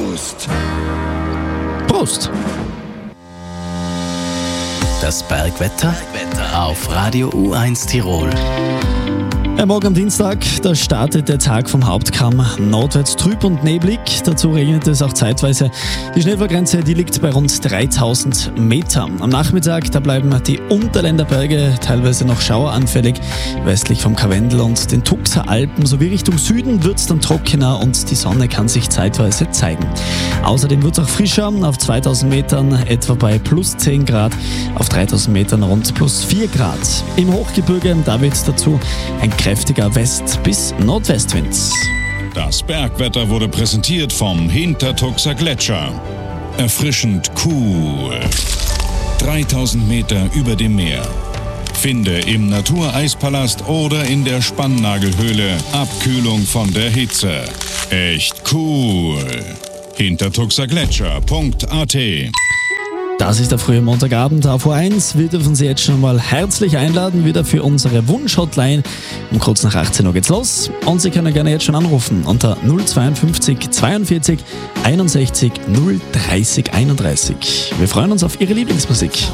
Prost! Prost! Das Bergwetter auf Radio U1 Tirol. Morgen am Dienstag, da startet der Tag vom Hauptkamm nordwärts trüb und neblig. Dazu regnet es auch zeitweise. Die Schneefallgrenze, die liegt bei rund 3000 Metern. Am Nachmittag, da bleiben die Unterländer Berge teilweise noch schaueranfällig. Westlich vom Karwendel und den Tuxer Alpen sowie Richtung Süden wird es dann trockener und die Sonne kann sich zeitweise zeigen. Außerdem wird es auch frischer, auf 2000 Metern etwa bei plus 10 Grad, auf 3000 Metern rund plus 4 Grad. Im Hochgebirge, da wird es dazu ein kräftiger West- bis Nordwestwind. Das Bergwetter wurde präsentiert vom Hintertuxer Gletscher. Erfrischend cool. 3000 Meter über dem Meer. Finde im Natureispalast oder in der Spannnagelhöhle Abkühlung von der Hitze. Echt cool. Hintertuxergletscher.at. Das ist der frühe Montagabend auf U1. Wir dürfen Sie jetzt schon mal herzlich einladen, wieder für unsere Wunsch-Hotline. Um kurz nach 18 Uhr geht's los. Und Sie können gerne jetzt schon anrufen unter 052 42 61 030 31. Wir freuen uns auf Ihre Lieblingsmusik.